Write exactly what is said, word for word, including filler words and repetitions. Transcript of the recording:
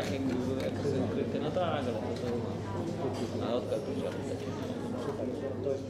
jak, jak kryty, no tak, ale to, to na odkaz to trzeba. To jest